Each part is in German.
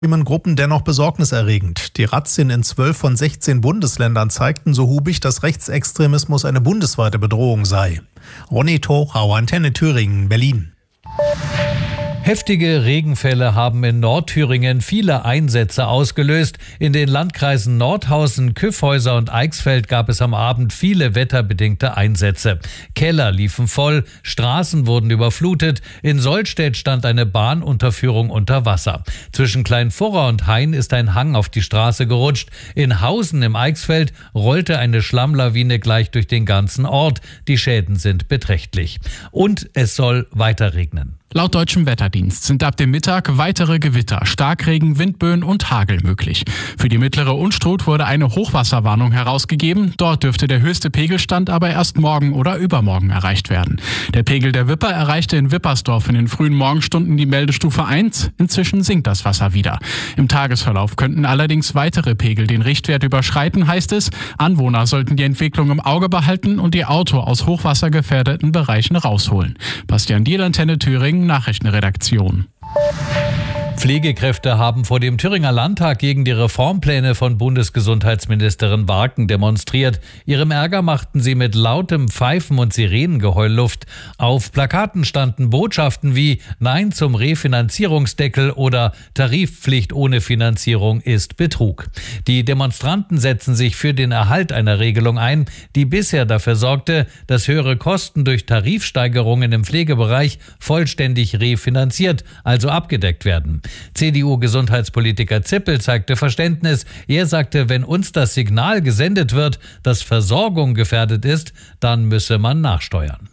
Gruppen dennoch besorgniserregend. Die Razzien in 12 von 16 Bundesländern zeigten so hubig, dass Rechtsextremismus eine bundesweite Bedrohung sei. Ronny Tochau, Antenne Thüringen, Berlin. Heftige Regenfälle haben in Nordthüringen viele Einsätze ausgelöst. In den Landkreisen Nordhausen, Kyffhäuser und Eichsfeld gab es am Abend viele wetterbedingte Einsätze. Keller liefen voll, Straßen wurden überflutet. In Sollstedt stand eine Bahnunterführung unter Wasser. Zwischen Kleinfurra und Hain ist ein Hang auf die Straße gerutscht. In Hausen im Eichsfeld rollte eine Schlammlawine gleich durch den ganzen Ort. Die Schäden sind beträchtlich. Und es soll weiter regnen. Laut deutschem Wetterdienst sind ab dem Mittag weitere Gewitter, Starkregen, Windböen und Hagel möglich. Für die mittlere Unstrut wurde eine Hochwasserwarnung herausgegeben. Dort dürfte der höchste Pegelstand aber erst morgen oder übermorgen erreicht werden. Der Pegel der Wipper erreichte in Wippersdorf in den frühen Morgenstunden die Meldestufe 1. Inzwischen sinkt das Wasser wieder. Im Tagesverlauf könnten allerdings weitere Pegel den Richtwert überschreiten, heißt es. Anwohner sollten die Entwicklung im Auge behalten und ihr Auto aus hochwassergefährdeten Bereichen rausholen. Bastian Diel, Antenne Thüringen, Nachrichtenredaktion. Pflegekräfte haben vor dem Thüringer Landtag gegen die Reformpläne von Bundesgesundheitsministerin Warken demonstriert. Ihrem Ärger machten sie mit lautem Pfeifen und Sirenengeheul Luft. Auf Plakaten standen Botschaften wie Nein zum Refinanzierungsdeckel oder Tarifpflicht ohne Finanzierung ist Betrug. Die Demonstranten setzen sich für den Erhalt einer Regelung ein, die bisher dafür sorgte, dass höhere Kosten durch Tarifsteigerungen im Pflegebereich vollständig refinanziert, also abgedeckt werden. CDU-Gesundheitspolitiker Zippel zeigte Verständnis. Er sagte, wenn uns das Signal gesendet wird, dass Versorgung gefährdet ist, dann müsse man nachsteuern.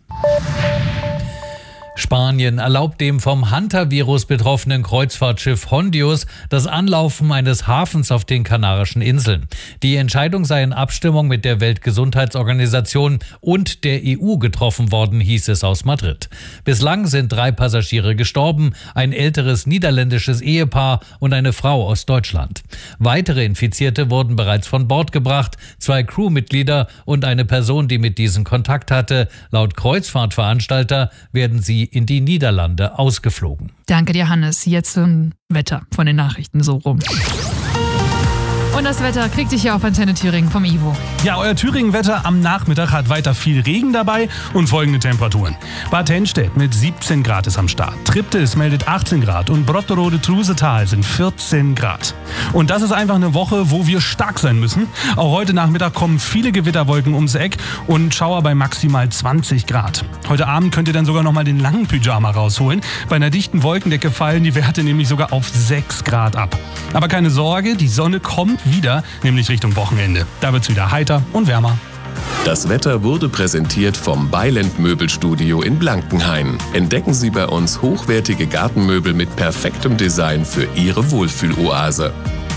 Spanien erlaubt dem vom Hantavirus betroffenen Kreuzfahrtschiff Hondius das Anlaufen eines Hafens auf den Kanarischen Inseln. Die Entscheidung sei in Abstimmung mit der Weltgesundheitsorganisation und der EU getroffen worden, hieß es aus Madrid. Bislang sind 3 Passagiere gestorben, ein älteres niederländisches Ehepaar und eine Frau aus Deutschland. Weitere Infizierte wurden bereits von Bord gebracht, 2 Crewmitglieder und eine Person, die mit diesen Kontakt hatte. Laut Kreuzfahrtveranstalter werden sie in die Niederlande ausgeflogen. Danke dir, Hannes. Jetzt zum Wetter von den Nachrichten so rum. Und das Wetter kriegt dich hier auf Antenne Thüringen vom Ivo. Ja, euer Thüringen-Wetter am Nachmittag hat weiter viel Regen dabei und folgende Temperaturen. Bad Hennstedt mit 17 Grad ist am Start. Triptis meldet 18 Grad und Brotterode-Trusetal sind 14 Grad. Und das ist einfach eine Woche, wo wir stark sein müssen. Auch heute Nachmittag kommen viele Gewitterwolken ums Eck und Schauer bei maximal 20 Grad. Heute Abend könnt ihr dann sogar nochmal den langen Pyjama rausholen. Bei einer dichten Wolkendecke fallen die Werte nämlich sogar auf 6 Grad ab. Aber keine Sorge, die Sonne kommt wieder, nämlich Richtung Wochenende. Da wird's wieder heiter und wärmer. Das Wetter wurde präsentiert vom Beiland Möbelstudio in Blankenhain. Entdecken Sie bei uns hochwertige Gartenmöbel mit perfektem Design für Ihre Wohlfühloase.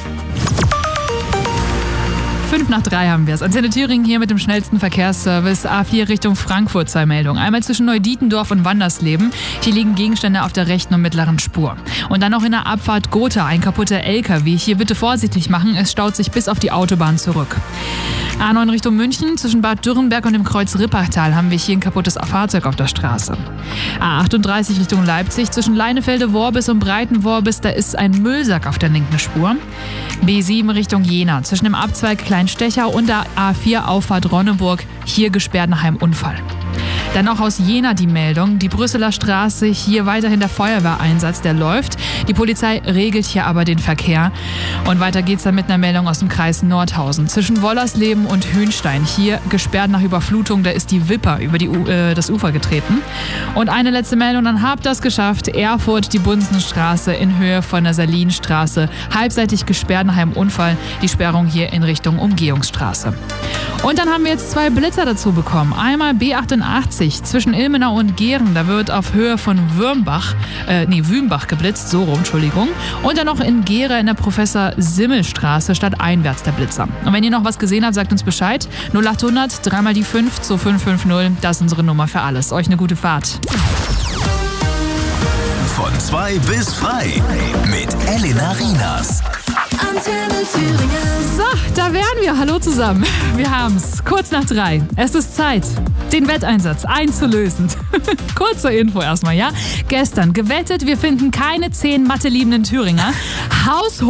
2:05 haben wir es. Antenne Thüringen hier mit dem schnellsten Verkehrsservice. A4 Richtung Frankfurt 2 Meldungen. Einmal zwischen Neudietendorf und Wandersleben. Hier liegen Gegenstände auf der rechten und mittleren Spur. Und dann noch in der Abfahrt Gotha ein kaputter LKW. Hier bitte vorsichtig machen. Es staut sich bis auf die Autobahn zurück. A9 Richtung München. Zwischen Bad Dürrenberg und dem Kreuz Rippachtal haben wir hier ein kaputtes Fahrzeug auf der Straße. A38 Richtung Leipzig. Zwischen Leinefelde-Worbis und Breiten-Worbis. Da ist ein Müllsack auf der linken Spur. B7 Richtung Jena. Zwischen dem Abzweig Kleinstechau und der A4 Auffahrt Ronneburg. Hier gesperrt nach einem Unfall. Dann auch aus Jena die Meldung. Die Brüsseler Straße, hier weiterhin der Feuerwehreinsatz, der läuft. Die Polizei regelt hier aber den Verkehr. Und weiter geht's dann mit einer Meldung aus dem Kreis Nordhausen. Zwischen Wollersleben und Hünstein, hier gesperrt nach Überflutung, da ist die Wipper über das Ufer getreten. Und eine letzte Meldung, dann habt ihr es geschafft. Erfurt, die Bunsenstraße in Höhe von der Salinstraße, halbseitig gesperrt nach einem Unfall. Die Sperrung hier in Richtung Umgehungsstraße. Und dann haben wir jetzt 2 Blitzer dazu bekommen. Einmal B88 zwischen Ilmenau und Gehren. Da wird auf Höhe von Wümbach geblitzt. So rum, Entschuldigung. Und dann noch in Gera in der Professor-Simmel-Straße stadteinwärts der Blitzer. Und wenn ihr noch was gesehen habt, sagt uns Bescheid. 0800 3 mal die 5 zu 550. Das ist unsere Nummer für alles. Euch eine gute Fahrt. Von 2 bis frei mit Elena Rienas. Antenne Thüringen. So, da wären wir. Hallo zusammen. Wir haben's. Kurz nach 3. Es ist Zeit, den Wetteinsatz einzulösen. Kurze Info erstmal, ja? Gestern gewettet, wir finden keine 10 Mathe-liebenden Thüringer.